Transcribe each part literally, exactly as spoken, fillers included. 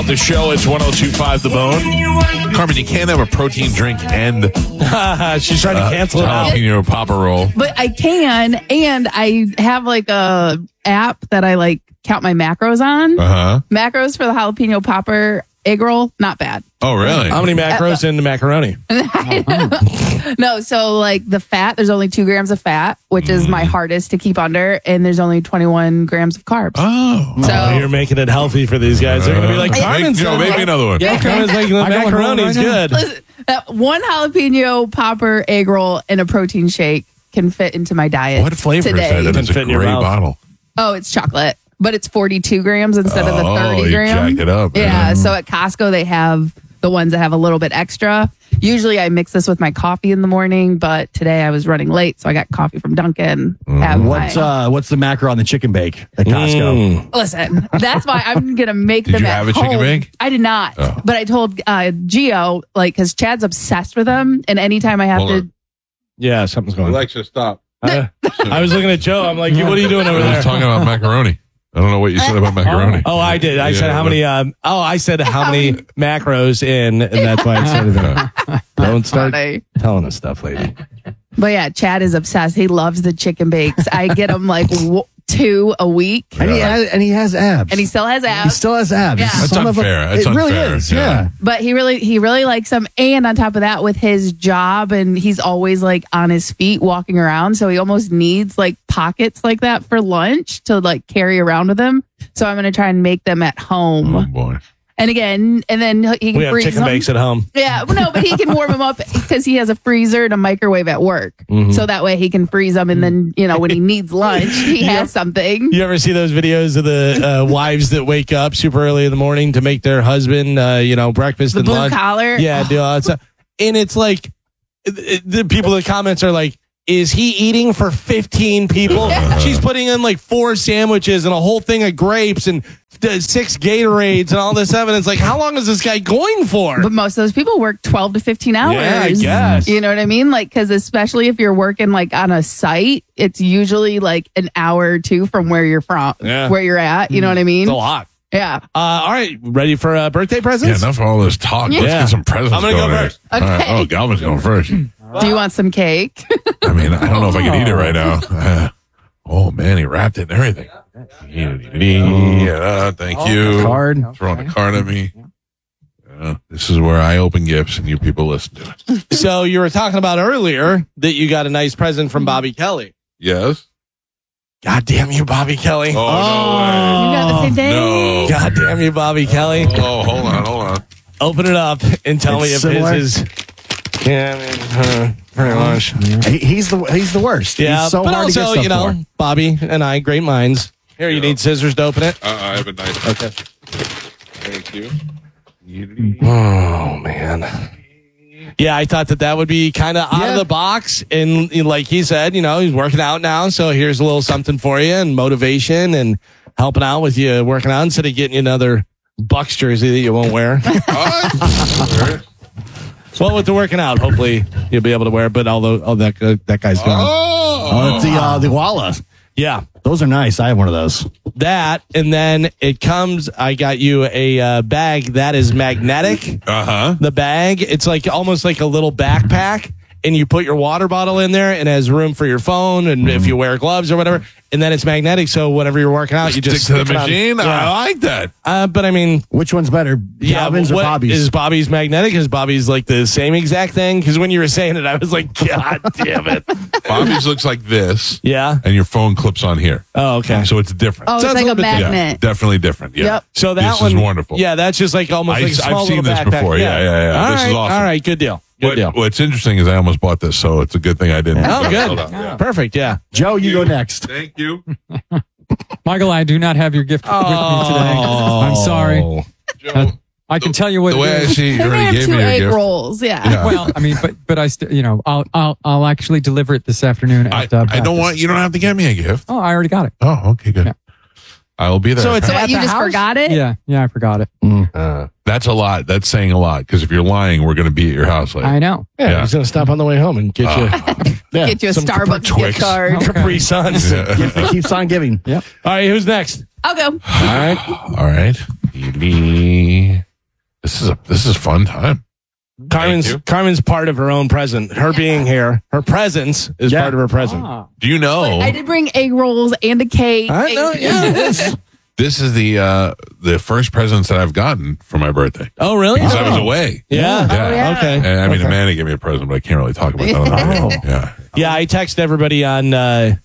out the show. It's one oh two point five The Bone. Carmen, you can't have a protein drink and she's trying to cancel it out. jalapeno popper roll. But I can, and I have like a app that I like count my macros on. Uh-huh. Macros for the jalapeno popper egg roll, not bad. Oh, really? How many macros in the macaroni? No, so like the fat, there's only two grams of fat, which is my hardest to keep under, and there's only twenty-one grams of carbs. Oh. So Oh, you're making it healthy for these guys. They're going to be like, Uh, Carmen's make, Joe, make me another one. Yeah, Carmen's making the I got one macaroni is right now. good. listen, that one jalapeno popper egg roll and a protein shake can fit into my diet. What flavor today. is that? That Can is a fit in your great mouth. bottle. Oh, it's chocolate, but it's forty-two grams instead of the Oh, thirty you grams. jacked it up, man. Yeah. So at Costco, they have the ones that have a little bit extra. Usually I mix this with my coffee in the morning, but today I was running late, so I got coffee from Dunkin'. Have What's my- uh what's the macro on the chicken bake at Costco? Mm. Listen, that's why I'm gonna make Did them you at have a chicken home. bake? I did not, Oh. but I told uh, Gio like because Chad's obsessed with them, and anytime I have Hold to, on. Yeah, something's going on. Alexa, stop. Uh, I was looking at Joe. I'm like, what are you doing over I there? was talking about macaroni. I don't know what you said about macaroni. Oh, I did. I Yeah, said how what- many. Um, oh, I said how many macros in, and that's why I said that. Don't start Funny. telling us stuff, lady. But yeah, Chad is obsessed. He loves the chicken bakes. I get him like w- two a week, And he has, and he has abs. and he still has he abs. still has abs. Yeah. That's Some of them- unfair. That's it really unfair. is. Yeah. Yeah. But he really, he really likes them. And on top of that, with his job, and he's always like on his feet walking around. So he almost needs like pockets like that for lunch to like carry around with him. So I'm going to try and make them at home. Oh, boy. And again, and then he can We have freeze chicken them. bakes at home. Yeah, well, no, but he can warm them up because he has a freezer and a microwave at work. Mm-hmm. So that way he can freeze them. And then, you know, when he needs lunch, he has something. You ever see those videos of the uh, wives that wake up super early in the morning to make their husband, uh, you know, breakfast The and blue lunch? collar. Yeah, do all that stuff. And it's like it- it- the people in the comments are like, is he eating for fifteen people? She's putting in like four sandwiches and a whole thing of grapes and uh, six Gatorades and all this stuff. And it's like, how long is this guy going for? But most of those people work twelve to fifteen hours. Yeah, I guess. You know what I mean? Like, because especially if you're working like on a site, it's usually like an hour or two from where you're from, Yeah. where you're at. You know what I mean? It's a lot. Yeah. Uh, all right, ready for uh, birthday Yeah, presents? enough of all this talk. Let's Yeah. get some presents I'm gonna go going here. first. All right. Okay. Oh, Galvin's going first. Do you want some cake? I mean, I don't know if I can eat it right now. Uh, oh, man, he wrapped it and everything. Yeah, thank you. Card. Throwing a card at me. Yeah, this is where I open gifts and you people listen to it. So you were talking about earlier that you got a nice present from Bobby Kelly. Yes? God damn you, Bobby Kelly. Oh, You got the same no way. thing? No. God damn you, Bobby Kelly. Oh, hold on, hold on. Open it up and tell It's me if similar? his is. Yeah, I mean, uh, pretty much. He, he's the he's the worst. Yeah, he's so but hard to get also, stuff you know, for. Bobby and I, great minds. Here, you Yeah. need scissors to open it? Uh, I have a knife. Okay. Thank you. Oh, man. Yeah, I thought that that would be kind of out Yeah. of the box. And you know, like he said, you know, he's working out now. So here's a little something for you and motivation and helping out with you working out instead of getting you another Bucks jersey that you won't wear. What? Well, with the working out, hopefully you'll be able to wear it. But although, oh, that, uh, that guy's gone. Oh, Oh, it's the uh, the Walla. Yeah. Those are nice. I have one of those. That, and then it comes, I got you a uh, bag that is magnetic. uh huh. The bag, it's like almost like a little backpack, and you put your water bottle in there and it has room for your phone and if you wear gloves or whatever, and then it's magnetic, so whenever you're working out, you just Stick to the stick it on- machine. I Yeah. like that. Uh, but I mean, Which one's better, Galvin's what- or Bobby's? Is Bobby's magnetic? Is Bobby's like the same exact thing? Because when you were saying it, I was like, God damn it. Bobby's looks like this, Yeah. and your phone clips on here. Oh, okay. So it's different. Oh, it's Sounds like a a little bit yeah, magnet. definitely different. Yeah. Yep. So that this one, is wonderful. Yeah, that's just like almost I- like a small I've seen little this backpack. before. Yeah, yeah, yeah. All This is right, awesome. All right, good deal. Good What, deal. what's interesting is I almost bought this, so it's a good thing I didn't. Oh, good. Hold on. Yeah. Perfect. Yeah. Joe, you go next. Thank you. Michael, I do not have your gift with me today. I'm sorry. Joe, I can tell you what the way I it is. see you They already have gave two me your egg gift. rolls. Yeah. Yeah. Well, I mean, but but I still, you know, I'll I'll I'll actually deliver it this afternoon. I, After I practice. don't want you don't have to get me a gift. Oh, I already got it. Oh, okay, good. Yeah. I will be there. So it's So at what, you the just house? forgot it? Yeah, yeah, I forgot it. Uh, that's a lot. That's saying a lot because if you're lying, we're going to be at your house later. I know. Yeah, Yeah. he's going to stop on the way home and get you yeah, Get you a some Starbucks Twix. gift card. Okay. Capri Suns. Yeah. It keeps on giving. Yep. All right, who's next? I'll go. All right. All right. Edie. is a this is a fun time. Carmen's you. Carmen's part of her own present. Her being here, her presence is Yeah. part of her present. Do you know I did bring egg rolls and a cake. I know, yeah. this- this is the uh, the first presents that I've gotten for my birthday Oh, really? because I was away. Yeah. Yeah. yeah. Okay. And, I mean, Okay. Amanda gave me a present, but I can't really talk about that. On the Oh. radio. Yeah. Yeah, I texted everybody on uh,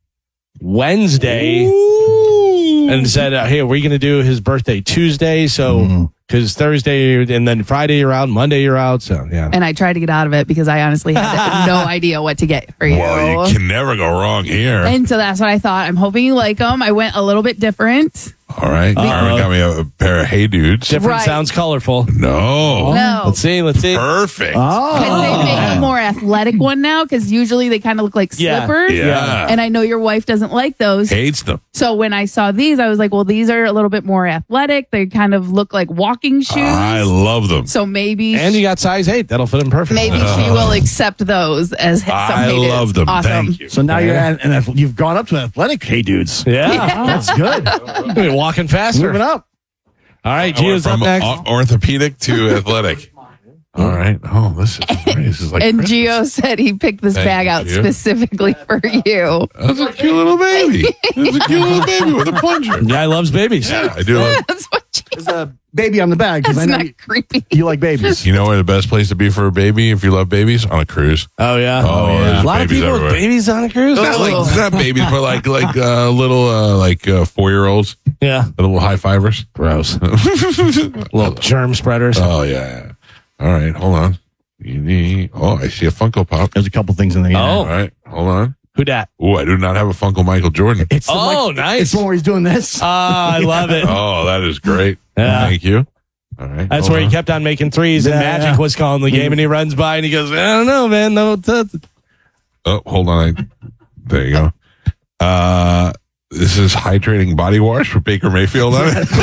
Wednesday and said, uh, "Hey, we're going to do his birthday Tuesday, so because Thursday and then Friday you're out, Monday you're out, so yeah." And I tried to get out of it because I honestly had no idea what to get for you. Well, you can never go wrong here. And so that's what I thought. I'm hoping you like them. I went a little bit different. All right. Carmen got me a, a pair of Hey Dudes. Different Right. sounds colorful. No. No. Let's see. Let's see. Perfect. Because they make a more athletic one now because usually they kind of look like Yeah. slippers. Yeah. And I know your wife doesn't like those. Hates them. So when I saw these, I was like, well, these are a little bit more athletic. They kind of look like walking shoes. I love them. so maybe And you got size eight. That'll fit him perfect. maybe she will accept those as some I Hey Dudes. love them. Awesome. Thank you. So now you're at, and ath- you've gone up to athletic Hey Dudes. Yeah. That's good. You're walking faster. Moving up. All right, I went Gio's up from next. o- orthopedic to athletic. All right. Oh, this is great. This is like And Christmas. Gio said he picked this Thank bag you, out Gio. specifically for you. That's a cute little baby. That's a cute little baby with a plunger. Guy loves babies. Yeah, I do. Love, That's what you, There's a baby on the bag because I that's know not you, creepy. you like babies. you know where the best place to be for a baby if you love babies? On a cruise. Oh yeah. Oh, yeah. A There's lot of babies people with everywhere. babies on a cruise. Not like Oh. not babies, but like like uh, little uh, like uh, four year olds, Yeah. little high fivers. Gross. Little germ spreaders. Oh yeah, yeah. All right, hold on. You need. Oh, I see a Funko Pop. There's a couple things in there. Oh. All right, hold on. Who dat? Oh, I do not have a Funko Michael Jordan. It's the Oh, mic- nice. It's the one where he's doing this. Ah, I love it. Oh, that is great. Yeah. Thank you. All right. That's hold where he on. kept on making threes, and Yeah, Magic yeah. was calling the game, and he runs by and he goes, "I don't know, man. No, it's- Oh, hold on. I, there you go. Uh, this is hydrating body wash with Baker Mayfield on it.